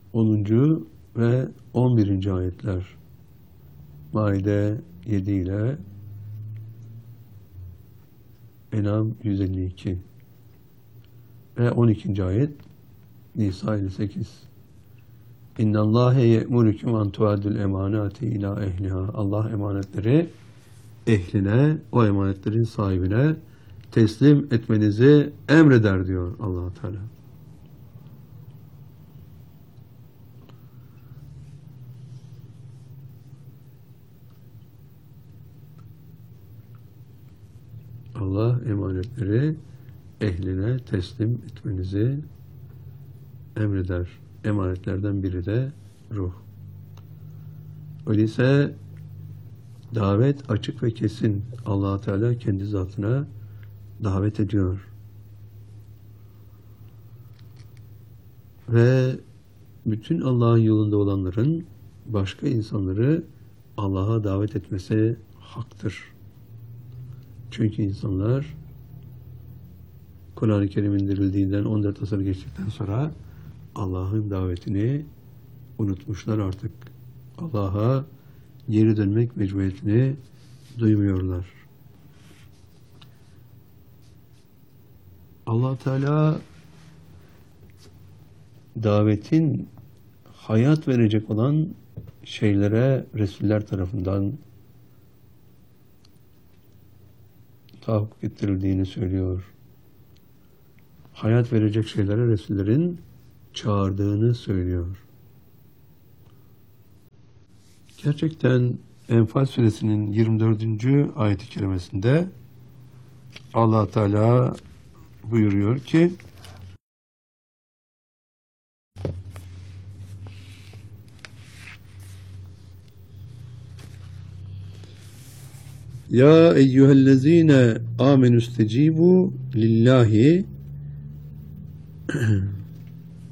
10. ve 11. ayetler. Maide 7 ile En'am 152 ve 12. ayet Nisa 58. İnnallâhe ye'murüküm an tuaddül emanati ila ehliha. Allah emanetleri ehline, o emanetlerin sahibine teslim etmenizi emreder diyor Allah Teala. Allah emanetleri ehline teslim etmenizi emreder. Emanetlerden biri de ruh. Öyleyse davet açık ve kesin. Allah Teala kendi zatına davet ediyor. Ve bütün Allah'ın yolunda olanların başka insanları Allah'a davet etmesi haktır. Çünkü insanlar Kur'an-ı Kerim indirildiğinden 14 asır geçtikten sonra Allah'ın davetini unutmuşlar artık. Allah'a geri dönmek mecburiyetini duymuyorlar. Allah Teala davetin hayat verecek olan şeylere Resuller tarafından tahakkuk ettirildiğini söylüyor. Hayat verecek şeylere Resullerin çağırdığını söylüyor. Gerçekten Enfal suresinin 24. ayet-i kerimesinde Allah Teala buyuruyor ki Ya eyyühellezine amenü istecibu lillahi